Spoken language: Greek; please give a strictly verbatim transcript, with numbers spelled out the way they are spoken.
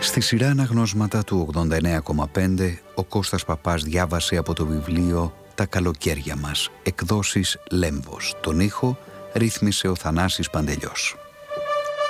Στη σειρά αναγνώσματα του ογδόντα εννέα κόμμα πέντε, ο Κώστας Παπάς διάβασε από το βιβλίο «Τα καλοκαίρια μας», εκδόσεις Λέμβος. Τον ήχο ρύθμισε ο Θανάσης Παντελιός.